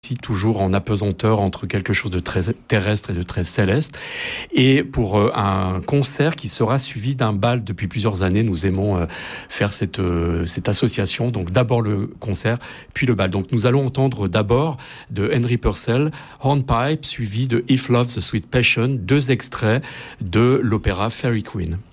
toujours en apesanteur entre quelque chose de très terrestre et de très céleste. Et pour un concert qui sera suivi d'un bal depuis plusieurs années, nous aimons faire cette association. Donc d'abord le concert, puis le bal. Donc nous allons entendre d'abord de Henry Purcell, Hornpipe, suivi de If Love's a Sweet Passion, 2 extraits de l'opéra Fairy Queen.